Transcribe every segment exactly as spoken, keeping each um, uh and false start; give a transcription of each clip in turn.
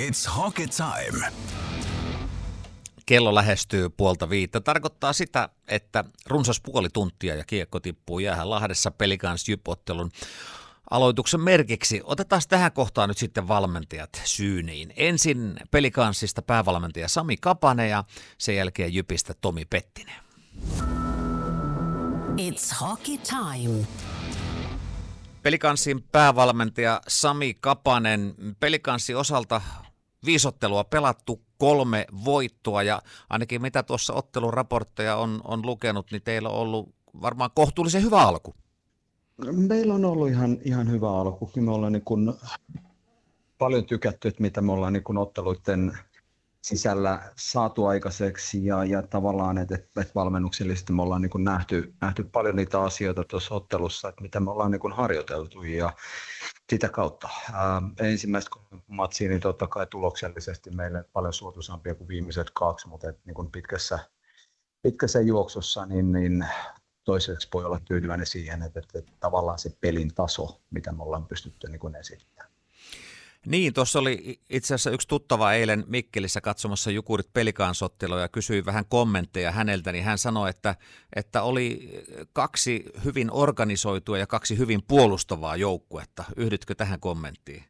It's hockey time. Kello lähestyy puolta viittä. Tarkoittaa sitä, että runsas puoli tuntia ja kiekko tippuu jäähän Lahdessa Pelicans Jyp-ottelun aloituksen merkiksi. Otetaan tähän kohtaan nyt sitten valmentajat syyniin. Ensin Pelicansista päävalmentaja Sami Kapanen ja sen jälkeen Jypistä Tomi Pettinen. It's hockey time. Pelicansin päävalmentaja Sami Kapanen. Pelicansin osalta viisottelua pelattu, kolme voittoa ja ainakin mitä tuossa ottelun raportteja on, on lukenut, niin teillä on ollut varmaan kohtuullisen hyvä alku. Meillä on ollut ihan, ihan hyvä alku. Me ollaan niin kuin paljon tykätty, että mitä me ollaan niin kuin otteluiden sisällä saatu aikaiseksi ja, ja tavallaan, että, että valmennuksellisesti me ollaan niin kuin nähty, nähty paljon niitä asioita tuossa ottelussa, että mitä me ollaan niin kuin harjoiteltu ja sitä kautta. Ää, ensimmäistä matsia, niin totta kai tuloksellisesti meille paljon suotuisampia kuin viimeiset kaksi, mutta et, niin kuin pitkässä, pitkässä juoksussa niin, niin toiseksi voi olla tyytyväinen siihen, että, että, että tavallaan se pelin taso, mitä me ollaan pystytty niin kuin esittämään. Niin, tuossa oli itse asiassa yksi tuttava eilen Mikkelissä katsomassa Jukurit Pelicans-ottelua ja kysyi vähän kommentteja häneltä, niin hän sanoi, että, että oli kaksi hyvin organisoitua ja kaksi hyvin puolustavaa joukkuetta. Yhdytkö tähän kommenttiin?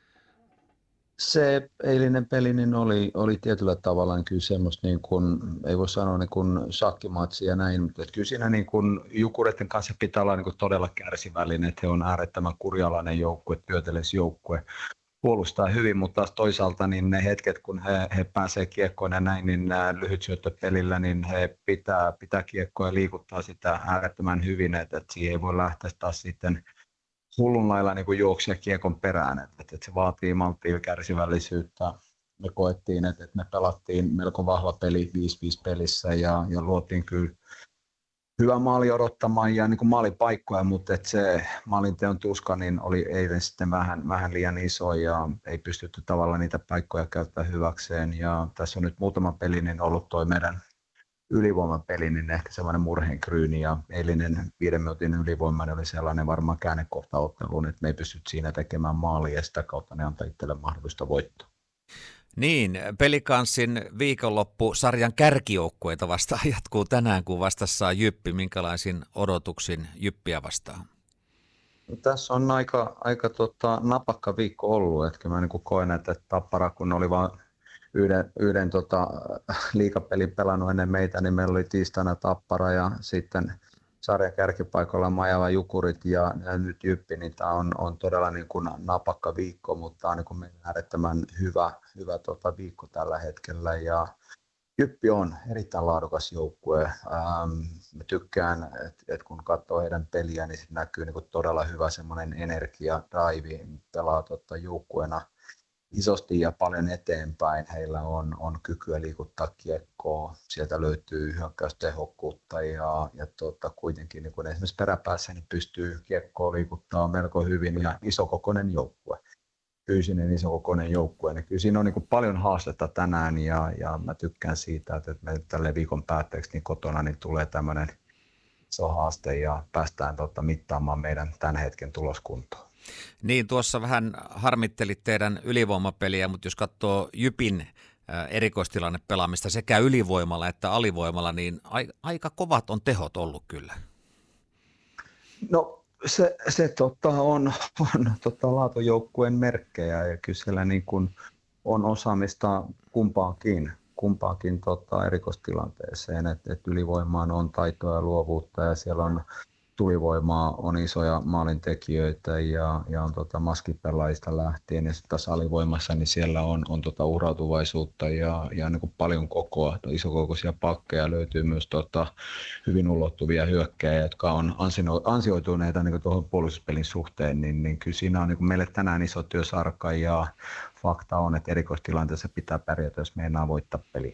Se eilinen peli niin oli, oli tietyllä tavalla niin kyllä semmoista, niin kuin, ei voi sanoa niin kuin shakkimatsi ja näin, mutta kyllä siinä niin kuin Jukureiden kanssa pitää olla niin kuin todella kärsivällinen, että he on äärettömän kurjalainen joukkue, työteliäs joukkue. Puolustaa hyvin, mutta taas toisaalta niin ne hetket, kun he, he pääsee kiekkoon ja näin, niin lyhytsyöttöpelillä, niin he pitää, pitää kiekkoa ja liikuttaa sitä äärettömän hyvin, että, että siihen ei voi lähteä taas sitten hullun lailla niin kuin juoksia kiekon perään, että, että se vaatii malttia kärsivällisyyttä. Me koettiin, että, että me pelattiin melko vahva peli viisi viisi pelissä ja, ja luotiin kyllä hyvä maali odottamaan ja niin kuin maalipaikkoja, mutta että se maalinteon tuska niin oli eilen sitten vähän, vähän liian iso ja ei pystytty tavallaan niitä paikkoja käyttämään hyväkseen. Ja tässä on nyt muutama peli niin ollut toi meidän ylivoimapeli, niin ehkä sellainen murheenkryyni ja eilinen viiden minuutin ylivoima oli sellainen varmaan käännekohta otteluun, että me ei pystyt siinä tekemään maalia ja sitä kautta ne antaa itselle mahdollista voittoa. Niin, Pelicansin viikonloppu sarjan kärkijoukkueita vastaan jatkuu tänään, kun vastassa on Jyppi. Minkälaisin odotuksin Jyppiä vastaan? No, tässä on aika, aika tota, napakka viikko ollut. Että mä niin koen, että Tappara, kun oli vain yhden, yhden tota, liigapelin pelannut ennen meitä, niin meillä oli tiistaina Tappara ja sitten sarjan kärkipaikalla Majava Jukurit ja, ja nyt Jyppi, niin tämä on, on todella niin kuin napakka viikko, mutta tämä on niin kuin meidän äärettömän hyvä, hyvä tota viikko tällä hetkellä ja Jyppi on erittäin laadukas joukkue. Ähm, mä tykkään, että et kun katsoo heidän peliä, niin sit näkyy niin kuin todella hyvä semmoinen energia, drive, pelaa tota joukkueena isosti ja paljon eteenpäin. Heillä on, on kykyä liikuttaa kiekkoa, sieltä löytyy hyökkäystehokkuutta ja, ja tota, kuitenkin niin kun esimerkiksi peräpäässä niin pystyy kiekkoa liikuttaa melko hyvin ja isokokoinen joukkue. Fyysinen isokokoinen joukkue. Niin kyllä siinä on niin kuin paljon haastetta tänään ja, ja mä tykkään siitä, että me tälle viikon päätteeksi niin kotona niin tulee tämmöinen iso haaste ja päästään tota, mittaamaan meidän tämän hetken tuloskuntoon. Niin, tuossa vähän harmittelit teidän ylivoimapeliä, mutta jos katsoo Jypin erikoistilanne pelaamista sekä ylivoimalla että alivoimalla, niin aika kovat on tehot ollut kyllä. No se, se tota, on, on tota, laatujoukkueen merkkejä ja kyllä siellä niin kuin on osaamista kumpaakin, kumpaakin tota, erikoistilanteeseen, että et ylivoimaan on taitoa ja luovuutta ja siellä on tulivoimaa, on isoja maalintekijöitä ja, ja on tota maskipelaajista lähtien ja sitten taas alivoimassa, niin siellä on, on tota urautuvaisuutta ja, ja niin kuin paljon kokoa, isokokoisia pakkeja löytyy myös tota hyvin ulottuvia hyökkäjiä, jotka on ansioituneita niin tuohon puolustuspelin suhteen, niin, niin kyllä siinä on niin meille tänään iso työsarka ja fakta on, että erikoistilanteessa pitää pärjätä, jos meinaa voittaa peliä.